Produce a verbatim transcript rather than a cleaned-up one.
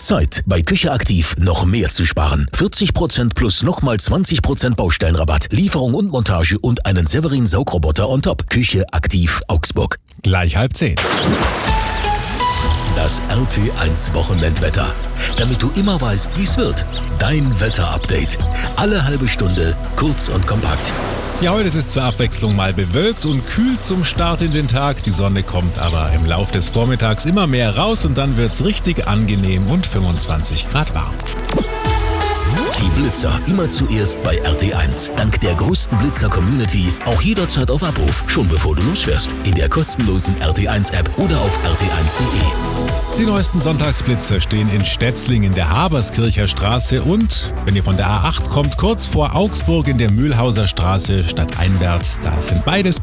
Zeit, bei Küche Aktiv noch mehr zu sparen. vierzig Prozent plus nochmal zwanzig Prozent Baustellenrabatt, Lieferung und Montage und einen Severin Saugroboter on top. Küche Aktiv Augsburg. Gleich halb zehn. Das R T eins Wochenendwetter. Damit du immer weißt, wie es wird. Dein Wetterupdate. Alle halbe Stunde, kurz und kompakt. Ja, heute ist es zur Abwechslung mal bewölkt und kühl zum Start in den Tag. Die Sonne kommt aber im Lauf des Vormittags immer mehr raus und dann wird's richtig angenehm und fünfundzwanzig Grad warm. Die Blitzer immer zuerst bei R T eins. Dank der größten Blitzer-Community auch jederzeit auf Abruf, schon bevor du losfährst. In der kostenlosen R T eins App oder auf r t eins punkt d e. Die neuesten Sonntagsblitzer stehen in Stetzling in der Haberskircher Straße und, wenn ihr von der A acht kommt, kurz vor Augsburg in der Mühlhauser Straße stadteinwärts. Da sind beides